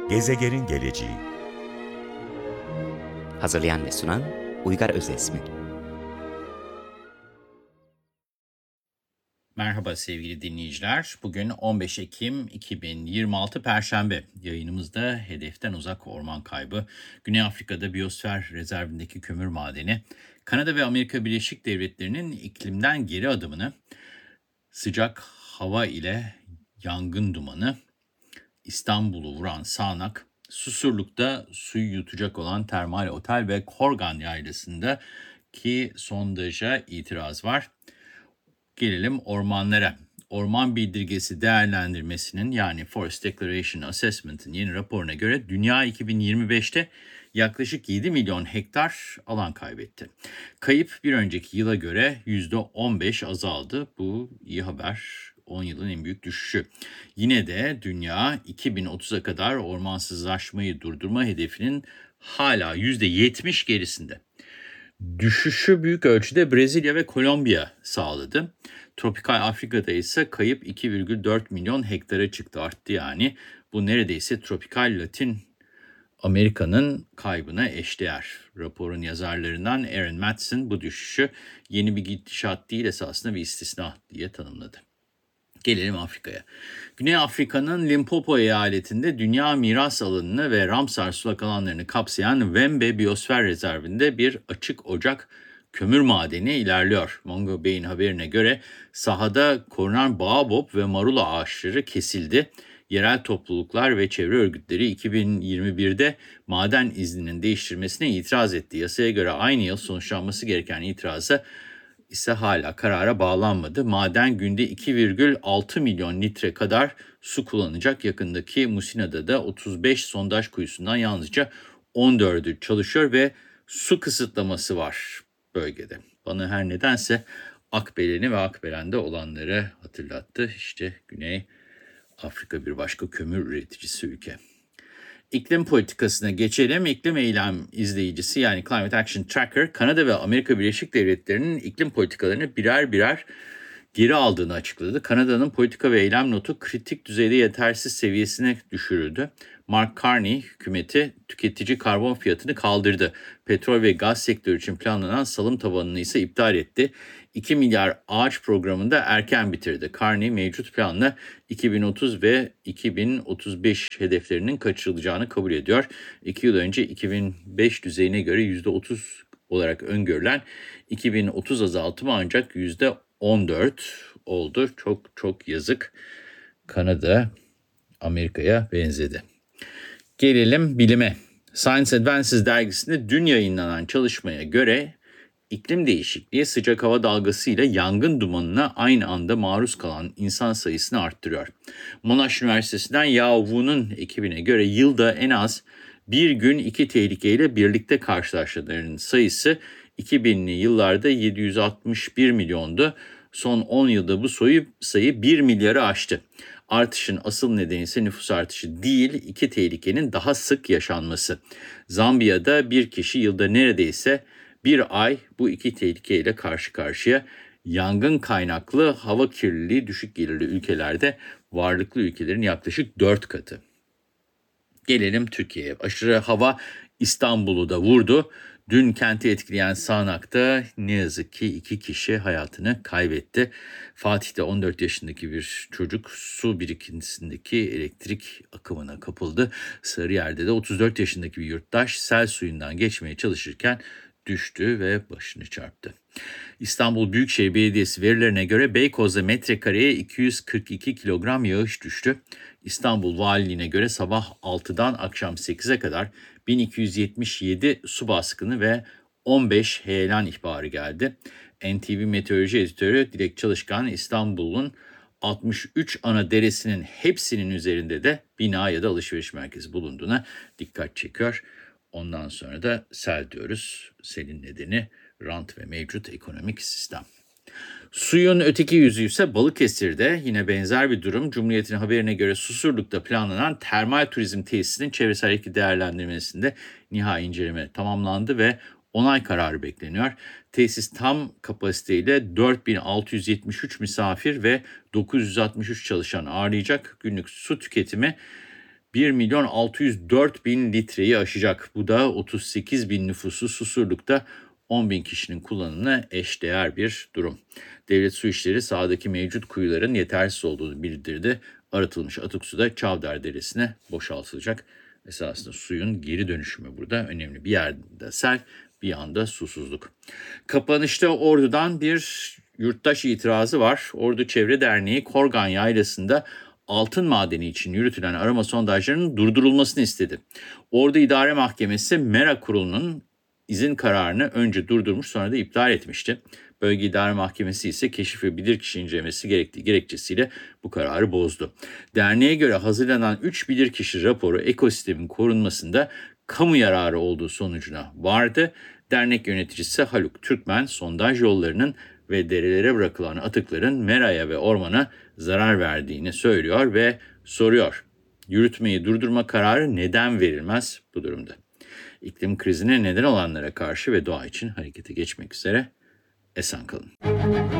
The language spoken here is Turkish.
Gezegenin geleceği. Hazırlayan ve sunan Uygar Özesmi. Merhaba sevgili dinleyiciler. Bugün 15 Ekim 2026 Perşembe. Yayınımızda hedeften uzak orman kaybı, Güney Afrika'da biyosfer rezervindeki kömür madeni, Kanada ve Amerika Birleşik Devletleri'nin iklimden geri adımını, sıcak hava ile yangın dumanı, İstanbul'u vuran sağanak, Susurluk'ta suyu yutacak olan termal otel ve Korgan Yaylası'ndaki sondaja itiraz var. Gelelim ormanlara. Orman Bildirgesi Değerlendirmesi'nin yani Forest Declaration Assessment'ın yeni raporuna göre dünya 2025'te yaklaşık 7 milyon hektar alan kaybetti. Kayıp bir önceki yıla göre %15 azaldı. Bu iyi haber. 10 yılın en büyük düşüşü. Yine de dünya 2030'a kadar ormansızlaşmayı durdurma hedefinin hala %70 gerisinde. Düşüşü büyük ölçüde Brezilya ve Kolombiya sağladı. Tropikal Afrika'da ise kayıp 2,4 milyon hektara çıktı, arttı yani. Bu neredeyse tropikal Latin Amerika'nın kaybına eşdeğer. Raporun yazarlarından Aaron Matson bu düşüşü yeni bir gidişat değil, esasında bir istisna diye tanımladı. Gelelim Afrika'ya. Güney Afrika'nın Limpopo eyaletinde dünya miras alanını ve Ramsar sulak alanlarını kapsayan Wembe Biyosfer Rezervinde bir açık ocak kömür madeni ilerliyor. Mongo Bey'in haberine göre sahada korunan baobab ve marula ağaçları kesildi. Yerel topluluklar ve çevre örgütleri 2021'de maden izninin değiştirmesine itiraz etti. Yasaya göre aynı yıl sonuçlanması gereken itiraza ise hala karara bağlanmadı. Maden günde 2,6 milyon litre kadar su kullanacak. Yakındaki Musina'da da 35 sondaj kuyusundan yalnızca 14'ü çalışıyor ve su kısıtlaması var bölgede. Bana her nedense Akbelen'i ve Akbelen'de olanları hatırlattı. İşte Güney Afrika bir başka kömür üreticisi ülke. İklim politikasına geçelim. İklim eylem izleyicisi yani Climate Action Tracker, Kanada ve Amerika Birleşik Devletleri'nin iklim politikalarını birer birer geri aldığını açıkladı. Kanada'nın politika ve eylem notu kritik düzeyde yetersiz seviyesine düşürüldü. Mark Carney hükümeti tüketici karbon fiyatını kaldırdı. Petrol ve gaz sektörü için planlanan salım tavanını ise iptal etti. 2 milyar ağaç programını da erken bitirdi. Carney mevcut planla 2030 ve 2035 hedeflerinin kaçırılacağını kabul ediyor. 2 yıl önce 2005 düzeyine göre %30 olarak öngörülen 2030 azaltımı ancak %14 oldu. Çok yazık. Kanada Amerika'ya benzedi. Gelelim bilime. Science Advances dergisinde dün yayınlanan çalışmaya göre iklim değişikliği sıcak hava dalgası ile yangın dumanına aynı anda maruz kalan insan sayısını arttırıyor. Monash Üniversitesi'nden Yao Wu'nun ekibine göre yılda en az bir gün iki tehlikeyle birlikte karşılaşanların sayısı 2000'li yıllarda 761 milyondu. Son 10 yılda bu sayı 1 milyarı aştı. Artışın asıl nedeni ise nüfus artışı değil, iki tehlikenin daha sık yaşanması. Zambiya'da bir kişi yılda neredeyse bir ay bu iki tehlikeyle karşı karşıya. Yangın kaynaklı hava kirliliği düşük gelirli ülkelerde varlıklı ülkelerin yaklaşık 4 katı. Gelelim Türkiye'ye. Aşırı hava İstanbul'u da vurdu. Dün kenti etkileyen sağanakta ne yazık ki 2 kişi hayatını kaybetti. Fatih'te 14 yaşındaki bir çocuk su birikintisindeki elektrik akımına kapıldı. Sarıyer'de de 34 yaşındaki bir yurttaş sel suyundan geçmeye çalışırken düştü ve başını çarptı. İstanbul Büyükşehir Belediyesi verilerine göre Beykoz'da metrekareye 242 kilogram yağış düştü. İstanbul Valiliğine göre sabah 6'dan akşam 8'e kadar 1277 su baskını ve 15 heyelan ihbarı geldi. NTV Meteoroloji Editörü Dilek Çalışkan, İstanbul'un 63 ana deresinin hepsinin üzerinde de bina ya da alışveriş merkezi bulunduğuna dikkat çekiyor. Ondan sonra da sel diyoruz. Selin nedeni rant ve mevcut ekonomik sistem. Suyun öteki yüzü ise Balıkesir'de yine benzer bir durum. Cumhuriyet'in haberine göre Susurluk'ta planlanan termal turizm tesisinin çevresel etki değerlendirmesinde nihai inceleme tamamlandı ve onay kararı bekleniyor. Tesis tam kapasiteyle 4673 misafir ve 963 çalışan ağırlayacak. Günlük su tüketimi 1.604.000 litreyi aşacak. Bu da 38.000 nüfusu Susurluk'ta 10.000 kişinin kullanımına eşdeğer bir durum. Devlet Su İşleri sahadaki mevcut kuyuların yetersiz olduğunu bildirdi. Arıtılmış atık su da Çavdar Deresi'ne boşaltılacak. Esasında suyun geri dönüşümü burada önemli. Bir yerde sel, bir yanda susuzluk. Kapanışta Ordu'dan bir yurttaş itirazı var. Ordu Çevre Derneği Korgan Yaylası'nda altın madeni için yürütülen arama sondajlarının durdurulmasını istedi. Ordu İdare Mahkemesi Mera Kurulu'nun izin kararını önce durdurmuş, sonra da iptal etmişti. Bölge İdare Mahkemesi ise keşif ve bilirkişi incelemesi gerektiği gerekçesiyle bu kararı bozdu. Derneğe göre hazırlanan 3 bilirkişi raporu ekosistemin korunmasında kamu yararı olduğu sonucuna vardı. Dernek yöneticisi Haluk Türkmen, sondaj yollarının ve derelere bırakılan atıkların meraya ve ormana zarar verdiğini söylüyor ve soruyor. Yürütmeyi durdurma kararı neden verilmez bu durumda? İklim krizine neden olanlara karşı ve doğa için harekete geçmek üzere esen kalın.